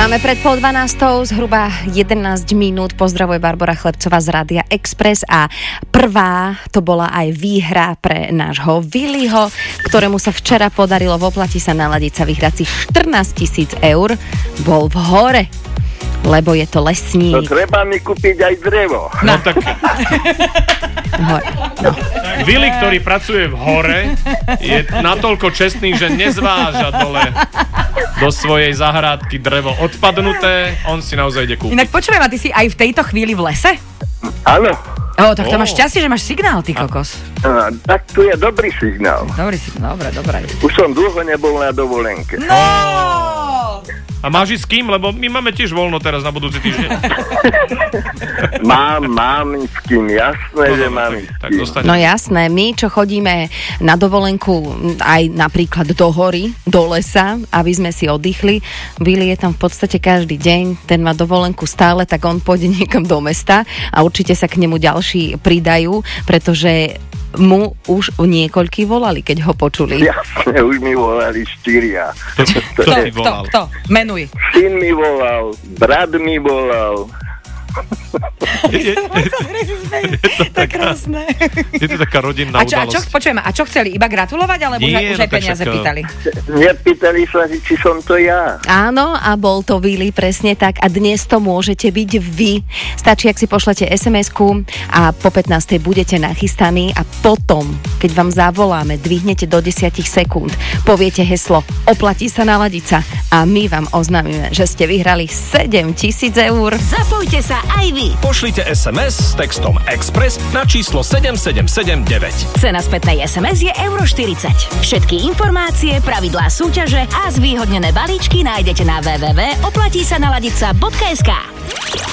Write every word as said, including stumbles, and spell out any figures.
Máme pred pol dvanástou zhruba jedenásť minút. Pozdravuje Barbora Chlebcová z Rádia Express a prvá to bola aj výhra pre nášho Viliho, ktorému sa včera podarilo v Oplatí sa naladiť sa vyhrať si štrnásť tisíc eur. Bol v hore, lebo je to lesník. No treba mi kúpiť aj drevo. No, no tak... Hore. No. Vili, ktorý pracuje v hore, je natoľko čestný, že nezváža dole do svojej zahrádky drevo odpadnuté, on si naozaj ide kúpiť. Inak počujem, a ty si aj v tejto chvíli v lese? Áno. Ó, tak to Ó. máš šťastie, že máš signál, ty kokos. A, tak tu je dobrý signál. Dobrý signál, dobre, dobre. Už som dlho nebol na dovolenke. No! A máš ísť s kým? Lebo my máme tiež voľno teraz na budúci týždeň. Mám, mám s kým, jasné, No, že no, mám tak- s tak kým. dostane. No jasné, my, čo chodíme na dovolenku aj napríklad do hory, do lesa, aby sme si oddychli, Vili je tam v podstate každý deň, ten má dovolenku stále, tak on pôjde niekam do mesta a určite sa k nemu ďalší pridajú, pretože mu už niekoľkí volali, keď ho počuli. Jasne, už mi volali štyria. To, to, to Kto, ti kto, volal. kto? Menuj. Syn mi volal, brat mi volal. Je, je, To je krásne. je to taká rodinná A čo, a čo, udalosť. počujeme, a čo chceli? Iba gratulovať, alebo už, aj- Nie, už no aj tak peniaze však, pýtali? Nepýtali sa, či som to ja. Áno, a bol to Vili, presne tak. A dnes to môžete byť vy. Stačí, ak si pošlete es em esku a po pätnástej budete nachystaní a potom, keď vám zavoláme, dvihnete do desať sekúnd, poviete heslo Oplatí sa naladiť sa a my vám oznámime, že ste vyhrali sedem tisíc eur. Zapojte sa aj vy. Pošlite es em es s textom Express na číslo sedem sedem sedem deväť. Cena spätnej es em es je euro štyridsať. Všetky informácie, pravidlá súťaže a zvýhodnené balíčky nájdete na w w w bodka oplatí sa naladiť sa bodka es ká.